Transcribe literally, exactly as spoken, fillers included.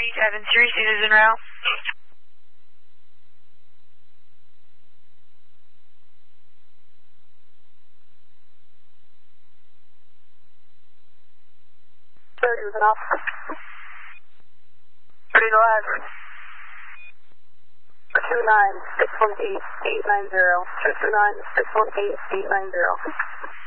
three seven three, Citizen Rail. thirty was enough. thirty to live. two nine six one eight eight nine zero. two two nine six one eight eight nine zero.